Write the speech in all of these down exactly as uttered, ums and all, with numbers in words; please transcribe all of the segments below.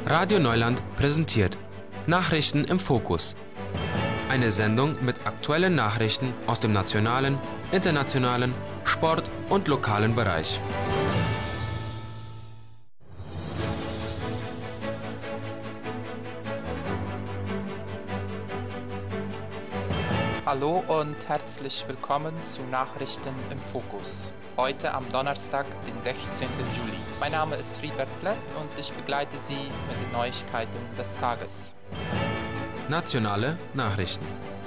Radio Neuland präsentiert Nachrichten im Fokus. Eine Sendung mit aktuellen Nachrichten aus dem nationalen, internationalen, Sport- und lokalen Bereich. Hallo und herzlich willkommen zu Nachrichten im Fokus. Heute am Donnerstag, den sechzehnten Juli. Mein Name ist Friedbert Plett und ich begleite Sie mit den Neuigkeiten des Tages. Nationale Nachrichten.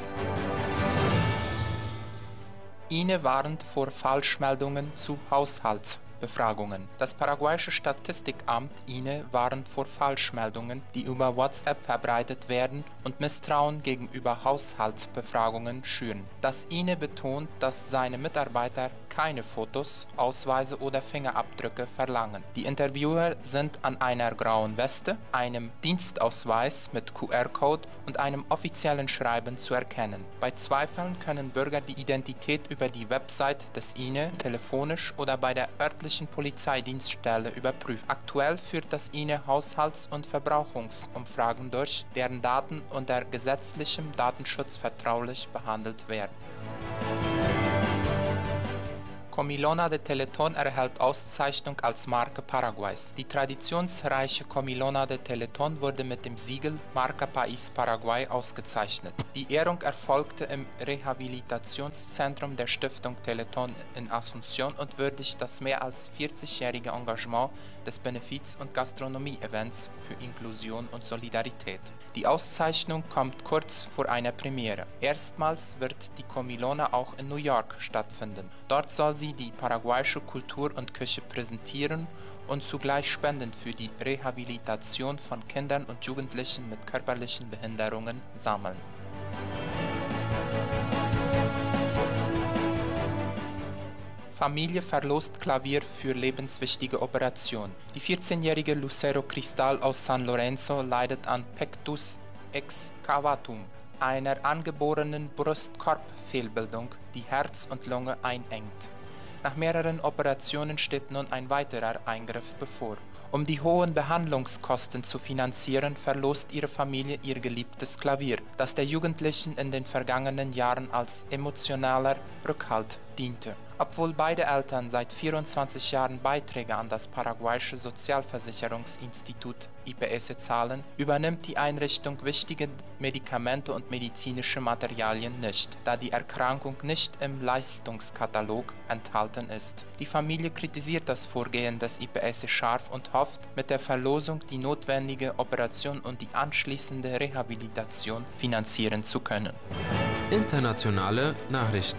I N E warnt vor Falschmeldungen zu Haushaltsbefragungen. Das paraguayische Statistikamt I N E warnt vor Falschmeldungen, die über WhatsApp verbreitet werden und Misstrauen gegenüber Haushaltsbefragungen schüren. Das I N E betont, dass seine Mitarbeiter keine Fotos, Ausweise oder Fingerabdrücke verlangen. Die Interviewer sind an einer grauen Weste, einem Dienstausweis mit Q R-Code und einem offiziellen Schreiben zu erkennen. Bei Zweifeln können Bürger die Identität über die Website des I N E telefonisch oder bei der örtlichen Polizeidienststelle überprüfen. Aktuell führt das I N E Haushalts- und Verbrauchungsumfragen durch, deren Daten unter gesetzlichem Datenschutz vertraulich behandelt werden. Comilona de Teletón erhält Auszeichnung als Marke Paraguays. Die traditionsreiche Comilona de Teletón wurde mit dem Siegel Marca País Paraguay ausgezeichnet. Die Ehrung erfolgte im Rehabilitationszentrum der Stiftung Teletón in Asunción und würdigt das mehr als vierzigjährige Engagement des Benefiz- und Gastronomie-Events für Inklusion und Solidarität. Die Auszeichnung kommt kurz vor einer Premiere. Erstmals wird die Comilona auch in New York stattfinden. Dort soll sie die paraguayische Kultur und Küche präsentieren und zugleich Spenden für die Rehabilitation von Kindern und Jugendlichen mit körperlichen Behinderungen sammeln. Familie verlost Klavier für lebenswichtige Operation. Die vierzehnjährige Lucero Cristal aus San Lorenzo leidet an Pectus excavatum, einer angeborenen Brustkorbfehlbildung, die Herz und Lunge einengt. Nach mehreren Operationen steht nun ein weiterer Eingriff bevor. Um die hohen Behandlungskosten zu finanzieren, verlost ihre Familie ihr geliebtes Klavier, das der Jugendlichen in den vergangenen Jahren als emotionaler Rückhalt diente. Obwohl beide Eltern seit vierundzwanzig Jahren Beiträge an das paraguayische Sozialversicherungsinstitut I P S zahlen, übernimmt die Einrichtung wichtige Medikamente und medizinische Materialien nicht, da die Erkrankung nicht im Leistungskatalog enthalten ist. Die Familie kritisiert das Vorgehen des I P S scharf und hofft, mit der Verlosung die notwendige Operation und die anschließende Rehabilitation finanzieren zu können. Internationale Nachrichten.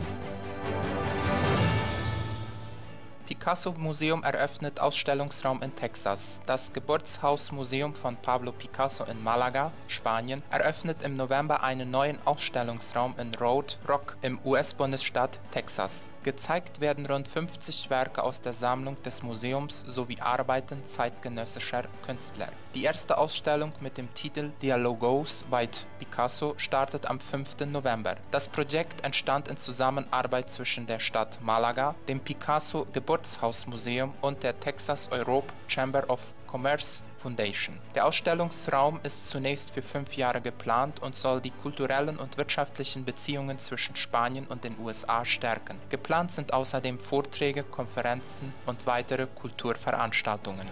Picasso-Museum eröffnet Ausstellungsraum in Texas. Das Geburtshausmuseum von Pablo Picasso in Malaga, Spanien, eröffnet im November einen neuen Ausstellungsraum in Road Rock im U S-Bundesstaat Texas. Gezeigt werden rund fünfzig Werke aus der Sammlung des Museums sowie Arbeiten zeitgenössischer Künstler. Die erste Ausstellung mit dem Titel Dialogos by Picasso startet am fünften November. Das Projekt entstand in Zusammenarbeit zwischen der Stadt Malaga, dem Picasso Geburtshausmuseum und der Texas Europe Chamber of Commerce Foundation. Der Ausstellungsraum ist zunächst für fünf Jahre geplant und soll die kulturellen und wirtschaftlichen Beziehungen zwischen Spanien und den U S A stärken. Geplant sind außerdem Vorträge, Konferenzen und weitere Kulturveranstaltungen.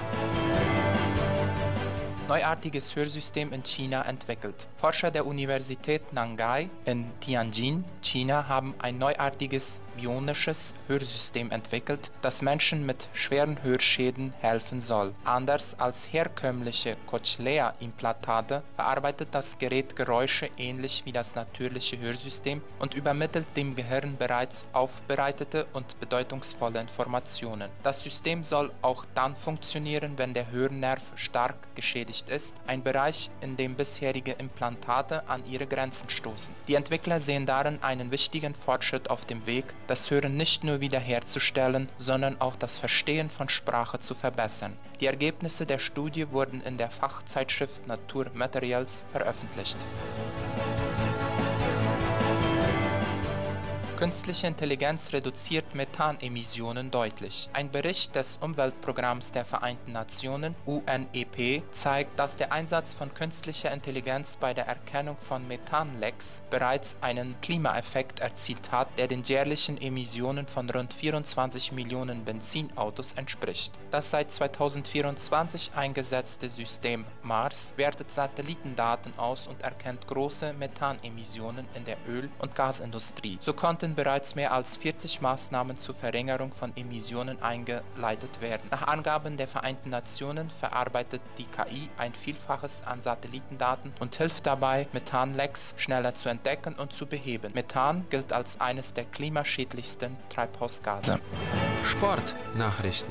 Neuartiges Hörsystem in China entwickelt. Forscher der Universität Nangai in Tianjin, China, haben ein neuartiges bionisches Hörsystem entwickelt, das Menschen mit schweren Hörschäden helfen soll. Anders als herkömmliche Cochlea-Implantate verarbeitet das Gerät Geräusche ähnlich wie das natürliche Hörsystem und übermittelt dem Gehirn bereits aufbereitete und bedeutungsvolle Informationen. Das System soll auch dann funktionieren, wenn der Hörnerv stark geschädigt ist, ein Bereich, in dem bisherige Implantate an ihre Grenzen stoßen. Die Entwickler sehen darin einen wichtigen Fortschritt auf dem Weg, das Hören nicht nur wiederherzustellen, sondern auch das Verstehen von Sprache zu verbessern. Die Ergebnisse der Studie wurden in der Fachzeitschrift Nature Materials veröffentlicht. Künstliche Intelligenz reduziert Methanemissionen deutlich. Ein Bericht des Umweltprogramms der Vereinten Nationen U N E P zeigt, dass der Einsatz von künstlicher Intelligenz bei der Erkennung von Methanlecks bereits einen Klimaeffekt erzielt hat, der den jährlichen Emissionen von rund vierundzwanzig Millionen Benzinautos entspricht. Das seit zweitausendvierundzwanzig eingesetzte System Mars wertet Satellitendaten aus und erkennt große Methanemissionen in der Öl- und Gasindustrie. So konnten bereits mehr als vierzig Maßnahmen zur Verringerung von Emissionen eingeleitet werden. Nach Angaben der Vereinten Nationen verarbeitet die K I ein Vielfaches an Satellitendaten und hilft dabei, Methanlecks schneller zu entdecken und zu beheben. Methan gilt als eines der klimaschädlichsten Treibhausgase. Sportnachrichten.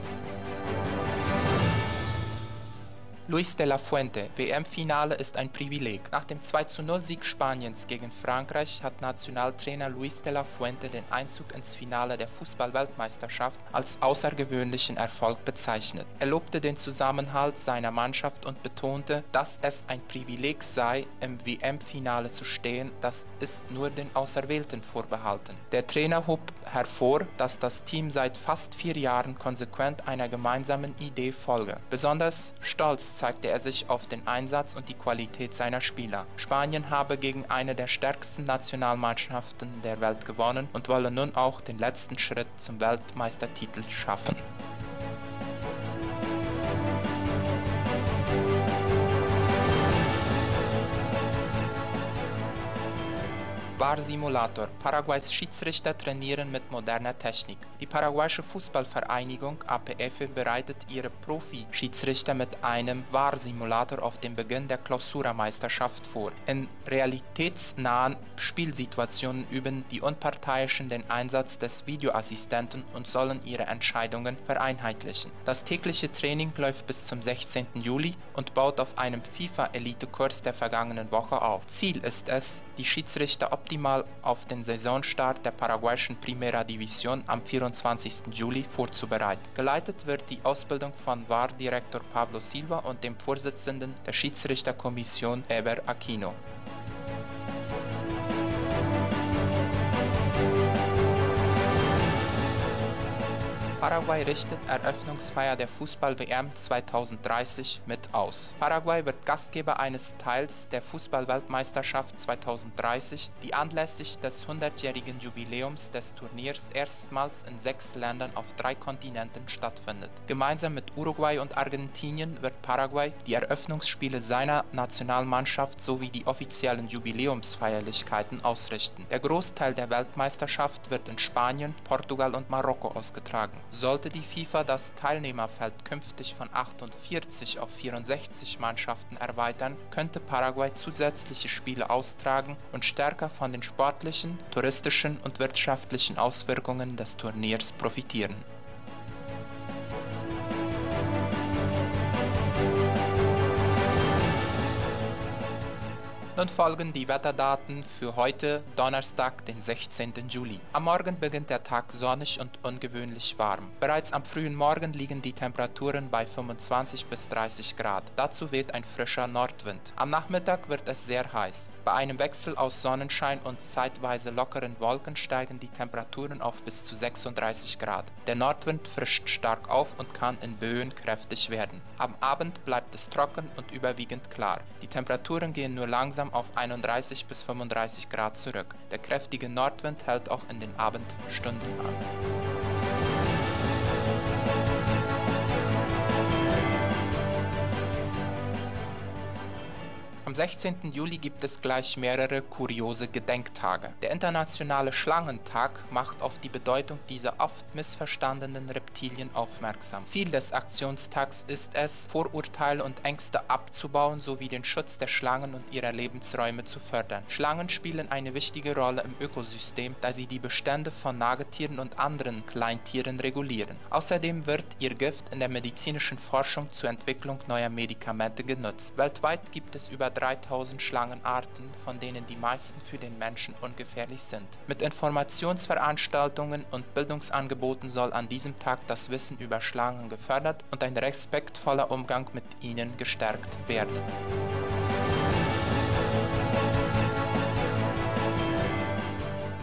Luis de la Fuente, W M-Finale ist ein Privileg. Nach dem zwei zu null Sieg Spaniens gegen Frankreich hat Nationaltrainer Luis de la Fuente den Einzug ins Finale der Fußball-Weltmeisterschaft als außergewöhnlichen Erfolg bezeichnet. Er lobte den Zusammenhalt seiner Mannschaft und betonte, dass es ein Privileg sei, im W M-Finale zu stehen, das ist nur den Auserwählten vorbehalten. Der Trainer hob hervor, dass das Team seit fast vier Jahren konsequent einer gemeinsamen Idee folge. Besonders stolz zeigte er sich auf den Einsatz und die Qualität seiner Spieler. Spanien habe gegen eine der stärksten Nationalmannschaften der Welt gewonnen und wolle nun auch den letzten Schritt zum Weltmeistertitel schaffen. V A R-Simulator. Paraguays Schiedsrichter trainieren mit moderner Technik. Die paraguayische Fußballvereinigung A P F bereitet ihre Profi-Schiedsrichter mit einem V A R-Simulator auf den Beginn der Clausura-Meisterschaft vor. In realitätsnahen Spielsituationen üben die Unparteiischen den Einsatz des Videoassistenten und sollen ihre Entscheidungen vereinheitlichen. Das tägliche Training läuft bis zum sechzehnten Juli und baut auf einem FIFA-Elite-Kurs der vergangenen Woche auf. Ziel ist es, die Schiedsrichter optimal auf den Saisonstart der paraguayischen Primera División am vierundzwanzigsten Juli vorzubereiten. Geleitet wird die Ausbildung von V A R-Direktor Pablo Silva und dem Vorsitzenden der Schiedsrichterkommission Eber Aquino. Paraguay richtet Eröffnungsfeier der Fußball-W M zweitausenddreißig mit aus. Paraguay wird Gastgeber eines Teils der Fußball-Weltmeisterschaft zweitausenddreißig, die anlässlich des hundertjährigen Jubiläums des Turniers erstmals in sechs Ländern auf drei Kontinenten stattfindet. Gemeinsam mit Uruguay und Argentinien wird Paraguay die Eröffnungsspiele seiner Nationalmannschaft sowie die offiziellen Jubiläumsfeierlichkeiten ausrichten. Der Großteil der Weltmeisterschaft wird in Spanien, Portugal und Marokko ausgetragen. Sollte die FIFA das Teilnehmerfeld künftig von achtundvierzig auf vierundsechzig Mannschaften erweitern, könnte Paraguay zusätzliche Spiele austragen und stärker von den sportlichen, touristischen und wirtschaftlichen Auswirkungen des Turniers profitieren. Nun folgen die Wetterdaten für heute, Donnerstag, den sechzehnten Juli. Am Morgen beginnt der Tag sonnig und ungewöhnlich warm. Bereits am frühen Morgen liegen die Temperaturen bei fünfundzwanzig bis dreißig Grad. Dazu weht ein frischer Nordwind. Am Nachmittag wird es sehr heiß. Bei einem Wechsel aus Sonnenschein und zeitweise lockeren Wolken steigen die Temperaturen auf bis zu sechsunddreißig Grad. Der Nordwind frischt stark auf und kann in Böen kräftig werden. Am Abend bleibt es trocken und überwiegend klar. Die Temperaturen gehen nur langsam auf einunddreißig bis fünfunddreißig Grad zurück. Der kräftige Nordwind hält auch in den Abendstunden an. Am sechzehnten Juli gibt es gleich mehrere kuriose Gedenktage. Der internationale Schlangentag macht auf die Bedeutung dieser oft missverstandenen Reptilien aufmerksam. Ziel des Aktionstags ist es, Vorurteile und Ängste abzubauen sowie den Schutz der Schlangen und ihrer Lebensräume zu fördern. Schlangen spielen eine wichtige Rolle im Ökosystem, da sie die Bestände von Nagetieren und anderen Kleintieren regulieren. Außerdem wird ihr Gift in der medizinischen Forschung zur Entwicklung neuer Medikamente genutzt. Weltweit gibt es über dreitausend Schlangenarten, von denen die meisten für den Menschen ungefährlich sind. Mit Informationsveranstaltungen und Bildungsangeboten soll an diesem Tag das Wissen über Schlangen gefördert und ein respektvoller Umgang mit ihnen gestärkt werden.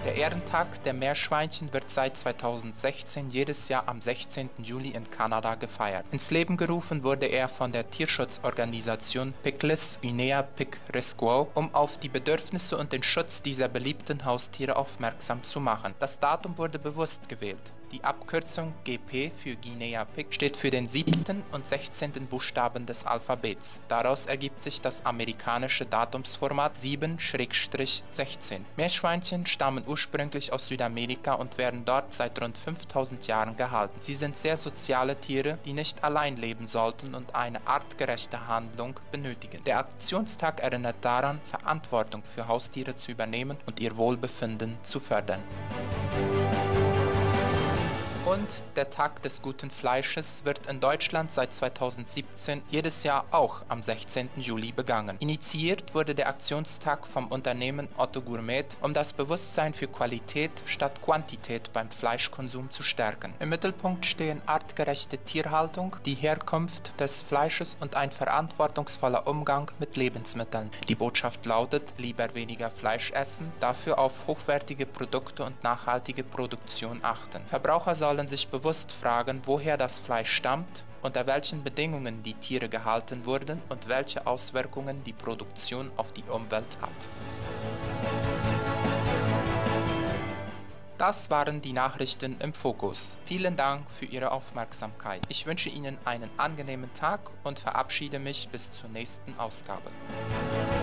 Der Ehrentag der Meerschweinchen wird seit zweitausendsechzehn jedes Jahr am sechzehnten Juli in Kanada gefeiert. Ins Leben gerufen wurde er von der Tierschutzorganisation Picles Guinea Pic Rescue, um auf die Bedürfnisse und den Schutz dieser beliebten Haustiere aufmerksam zu machen. Das Datum wurde bewusst gewählt. Die Abkürzung G P für Guinea Pig steht für den siebten und sechzehnten Buchstaben des Alphabets. Daraus ergibt sich das amerikanische Datumsformat sieben sechzehn. Meerschweinchen stammen ursprünglich aus Südamerika und werden dort seit rund fünftausend Jahren gehalten. Sie sind sehr soziale Tiere, die nicht allein leben sollten und eine artgerechte Handlung benötigen. Der Aktionstag erinnert daran, Verantwortung für Haustiere zu übernehmen und ihr Wohlbefinden zu fördern. Und der Tag des guten Fleisches wird in Deutschland seit zweitausendsiebzehn jedes Jahr auch am sechzehnten Juli begangen. Initiiert wurde der Aktionstag vom Unternehmen Otto Gourmet, um das Bewusstsein für Qualität statt Quantität beim Fleischkonsum zu stärken. Im Mittelpunkt stehen artgerechte Tierhaltung, die Herkunft des Fleisches und ein verantwortungsvoller Umgang mit Lebensmitteln. Die Botschaft lautet: lieber weniger Fleisch essen, dafür auf hochwertige Produkte und nachhaltige Produktion achten. Verbraucher sollen sich bewusst fragen, woher das Fleisch stammt, unter welchen Bedingungen die Tiere gehalten wurden und welche Auswirkungen die Produktion auf die Umwelt hat. Das waren die Nachrichten im Fokus. Vielen Dank für Ihre Aufmerksamkeit. Ich wünsche Ihnen einen angenehmen Tag und verabschiede mich bis zur nächsten Ausgabe.